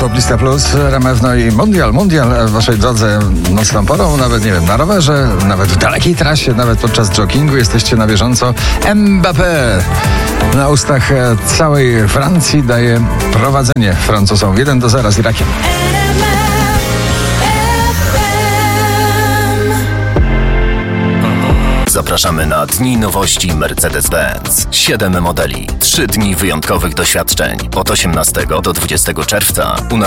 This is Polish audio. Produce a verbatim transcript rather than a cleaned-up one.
Poplista Plus, R M F, no i Mundial, Mundial w waszej drodze nocną porą, nawet nie wiem, na rowerze, nawet w dalekiej trasie, nawet podczas joggingu jesteście na bieżąco. Mbappé na ustach całej Francji daje prowadzenie Francuzom jeden do zera z Irakiem. Zapraszamy na Dni Nowości Mercedes-Benz. Siedem modeli, trzy dni wyjątkowych doświadczeń. Od osiemnastego do dwudziestego czerwca.